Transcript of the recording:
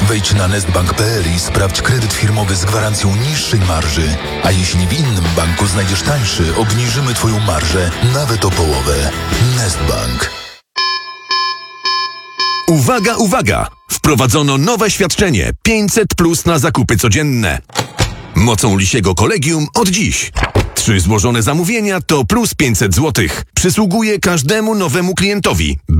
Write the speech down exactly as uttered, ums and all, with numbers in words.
Wejdź na nestbank kropka p l i sprawdź kredyt firmowy z gwarancją niższej marży. A jeśli w innym banku znajdziesz tańszy, obniżymy Twoją marżę nawet o połowę. Nestbank. Uwaga, uwaga! Wprowadzono nowe świadczenie pięćset plus na zakupy codzienne. Mocą Lisiego Kolegium od dziś. Trzy złożone zamówienia to plus pięćset złotych. Przysługuje każdemu nowemu klientowi. Bez